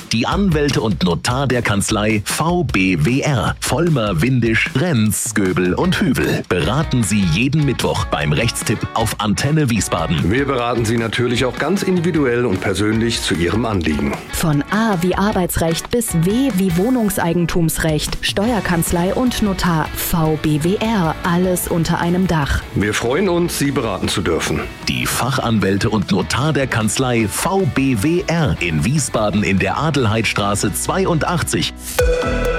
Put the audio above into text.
Die Anwälte und Notar der Kanzlei VBWR. Vollmer, Windisch, Renz, Göbel und Hübel beraten Sie jeden Mittwoch beim Rechtstipp auf Antenne Wiesbaden. Wir beraten Sie natürlich auch ganz individuell und persönlich zu Ihrem Anliegen. Von A wie Arbeitsrecht bis W wie Wohnungseigentumsrecht, Steuerkanzlei und Notar. VBWR. Alles unter einem Dach. Wir freuen uns, Sie beraten zu dürfen. Die Fachanwälte und Notar der Kanzlei VBWR in Wiesbaden in der Adelheidstraße 82.